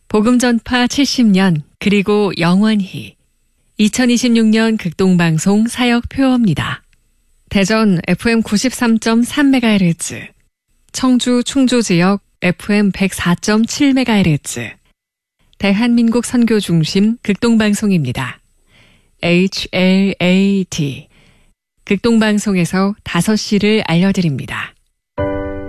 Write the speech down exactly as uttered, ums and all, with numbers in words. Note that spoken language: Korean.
복음 전파 칠십 년 그리고 영원히 이천이십육 년 극동방송 사역 표어입니다. 대전 에프엠 구십삼 점 삼 메가헤르츠, 청주 충주 지역 에프엠 백사 점 칠 메가헤르츠, 대한민국 선교 중심 극동방송입니다. 에이치엘에이티 극동방송에서 다섯 시를 알려드립니다.